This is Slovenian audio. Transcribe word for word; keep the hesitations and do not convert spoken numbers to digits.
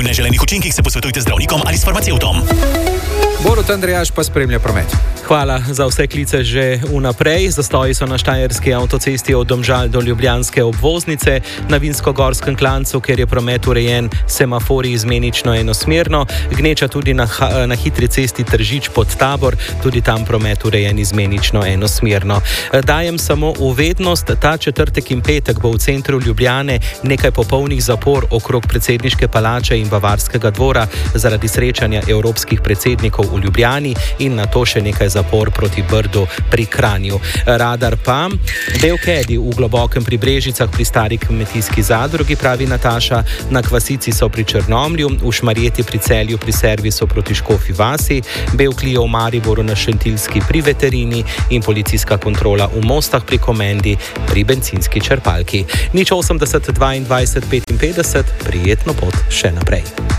V neželenih učinkih se posvetujte z zdravnikom ali s farmacevtom. Borut Andrejaš pa spremlja promet. Hvala za vse klice že vnaprej. Zastoji so na štajerski avtocesti od Domžal do ljubljanske obvoznice, na Vinskogorskem klancu, kjer je promet urejen, semafori izmenično enosmerno, gneča tudi na, na hitri cesti Tržič pod Tabor, tudi tam promet urejen izmenično enosmerno. Dajem samo uvednost, ta četrtek in petek bo v centru Ljubljane nekaj popolnih zapor okrog predsedniške palače in Bavarskega dvora zaradi srečanja evropskih predsednikov v Ljubljani in na to še nekaj zapor proti Brdu pri Kranju. Radar pa Belkedi v globokem pri Brežicah pri stari kmetijski zadrugi, pravi Nataša, na Kvasici so pri Črnomlju, v Šmarjeti pri Celju pri servisu proti Škofji vasi, Belklija v Mariboru na Šentilski pri veterini in policijska kontrola v Mostah pri Komendi pri bencinski črpalki. Nič osemdeset dvaindvajset petinpetdeset, prijetno pot še naprej.